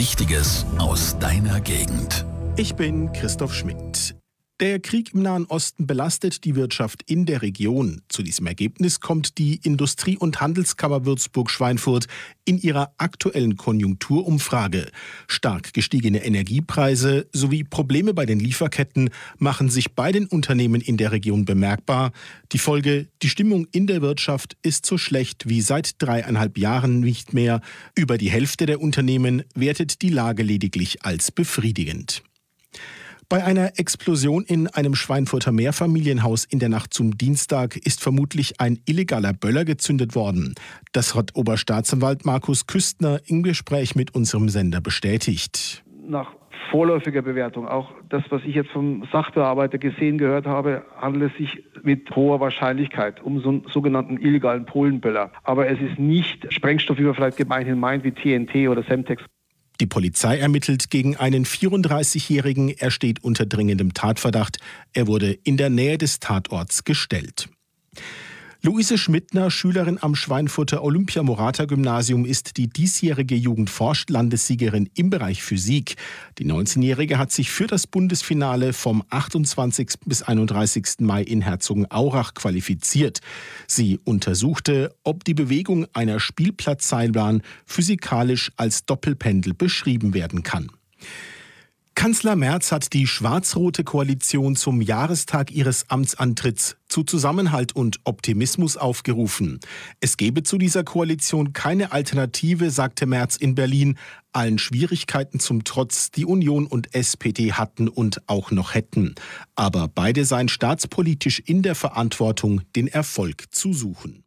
Wichtiges aus deiner Gegend. Ich bin Christoph Schmidt. Der Krieg im Nahen Osten belastet die Wirtschaft in der Region. Zu diesem Ergebnis kommt die Industrie- und Handelskammer Würzburg-Schweinfurt in ihrer aktuellen Konjunkturumfrage. Stark gestiegene Energiepreise sowie Probleme bei den Lieferketten machen sich bei den Unternehmen in der Region bemerkbar. Die Folge: die Stimmung in der Wirtschaft ist so schlecht wie seit 3,5 Jahren nicht mehr. Über die Hälfte der Unternehmen wertet die Lage lediglich als befriedigend. Bei einer Explosion in einem Schweinfurter Mehrfamilienhaus in der Nacht zum Dienstag ist vermutlich ein illegaler Böller gezündet worden. Das hat Oberstaatsanwalt Markus Küstner im Gespräch mit unserem Sender bestätigt. Nach vorläufiger Bewertung, auch das, was ich jetzt vom Sachbearbeiter gehört habe, handelt es sich mit hoher Wahrscheinlichkeit um so einen sogenannten illegalen Polenböller. Aber es ist nicht Sprengstoff, wie man vielleicht gemeinhin meint, wie TNT oder Semtex. Die Polizei ermittelt gegen einen 34-Jährigen. Er steht unter dringendem Tatverdacht. Er wurde in der Nähe des Tatorts gestellt. Luise Schmidtner, Schülerin am Schweinfurter Olympia-Morata-Gymnasium, ist die diesjährige Jugend-forscht-Landessiegerin im Bereich Physik. Die 19-Jährige hat sich für das Bundesfinale vom 28. bis 31. Mai in Herzogenaurach qualifiziert. Sie untersuchte, ob die Bewegung einer Spielplatzseilbahn physikalisch als Doppelpendel beschrieben werden kann. Kanzler Merz hat die schwarz-rote Koalition zum Jahrestag ihres Amtsantritts zu Zusammenhalt und Optimismus aufgerufen. Es gebe zu dieser Koalition keine Alternative, sagte Merz in Berlin, allen Schwierigkeiten zum Trotz, die Union und SPD hatten und auch noch hätten. Aber beide seien staatspolitisch in der Verantwortung, den Erfolg zu suchen.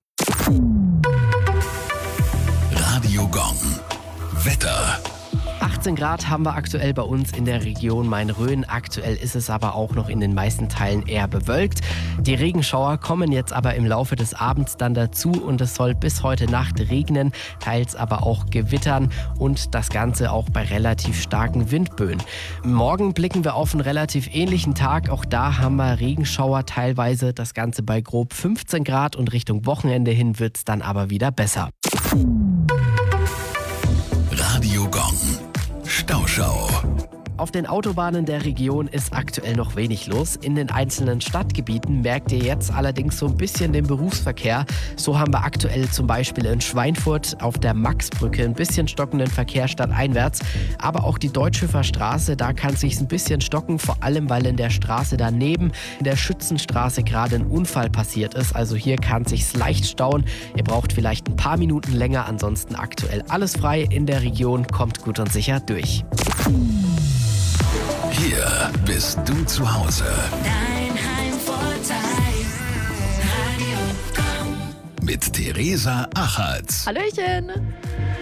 Radio Gong. Wetter. 18 Grad haben wir aktuell bei uns in der Region Main-Rhön. Aktuell ist es aber auch noch in den meisten Teilen eher bewölkt. Die Regenschauer kommen jetzt aber im Laufe des Abends dann dazu und es soll bis heute Nacht regnen, teils aber auch gewittern und das Ganze auch bei relativ starken Windböen. Morgen blicken wir auf einen relativ ähnlichen Tag. Auch da haben wir Regenschauer teilweise, das Ganze bei grob 15 Grad und Richtung Wochenende hin wird es dann aber wieder besser. Radio Gong. Stauschau. Auf den Autobahnen der Region ist aktuell noch wenig los. In den einzelnen Stadtgebieten merkt ihr jetzt allerdings so ein bisschen den Berufsverkehr. So haben wir aktuell zum Beispiel in Schweinfurt auf der Maxbrücke ein bisschen stockenden Verkehr stadteinwärts. Aber auch die Deutschhöfer Straße, da kann es sich ein bisschen stocken, vor allem weil in der Straße daneben, in der Schützenstraße, gerade ein Unfall passiert ist. Also hier kann es sich leicht stauen. Ihr braucht vielleicht ein paar Minuten länger, ansonsten aktuell alles frei in der Region. Kommt gut und sicher durch. Hier bist du zu Hause. Dein Heimvorteil. Radio Gong. Mit Theresa Achatz. Hallöchen!